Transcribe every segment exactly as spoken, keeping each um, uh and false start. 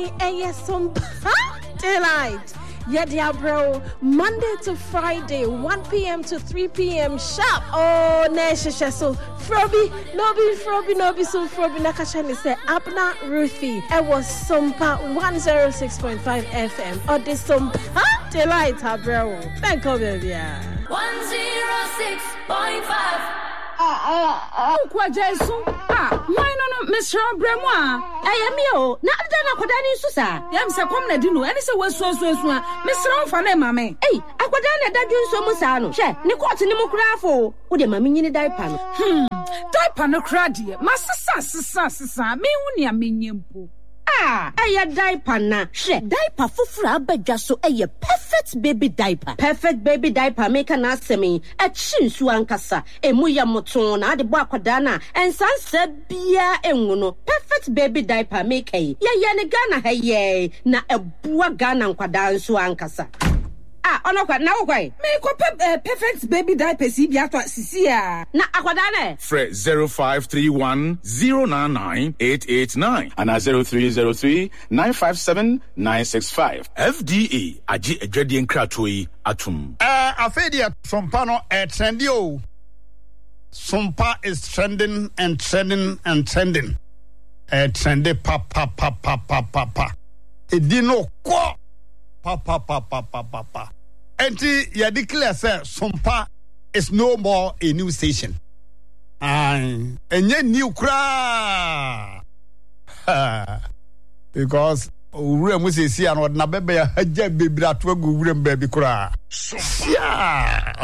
say eh some delight. Yeah, dear bro, Monday to Friday, one p.m. to three p.m. sharp. Oh, Nesha, so Froby, Nobi, Froby, Nobi, so Froby, Nakashani say, Abna Ruthie. It was Sumpa one oh six point five F M. Or the Sumpa delight, bro. Thank you, baby. one oh six point five. Ah, ah, kwa Jesu. Ah, why no, Miss Bremwa? I am yo. Na adana kwadani susa. Yam se kom na dinu. Eni se weso so so a. Miss Ron na mame. Hey, akwadana da dun so musa no. Hwe, ne court ni mu krafo. Wo de mame nyini diaper no. Hmm. Diaper no kra de. Masasa sasa sasa. Me hu ne amenyempo. Ah, aya diaper na. Hwe, diaper fufura abadwa so eye perfect baby diaper. Perfect baby diaper make na asemi. E chinsu ankasa. Emu ya moton na ade bo akwada na. Ensanse bia enwu no. Perfect baby diaper make e. Ye ye ne Ghana ha ye na ebua Ghana nkwada nso ankasa. Ah, ono kwa na wo kwai. Me ko perfect baby diaper si bia to sisi a. Na akwada na. Fre zero five three one zero nine nine eight eight nine and zero three zero three nine five seven nine six five. F D A agi edwade nkrato yi atum. Eh afedia sompa no eh trendy o. Sompa is trending and trending and trending. Eh trendy pa pa pa pa pa pa pa. Edino ko pa pa pa pa pa pa pa. Enti ya declare say Sompa is no more a new station. And enye new kra. Because ure mu se si an na bebe ya haja bebra to agu ure mbabi kra. Yeah.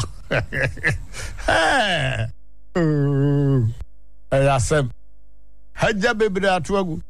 Eh. Eh asem haja bebra to agu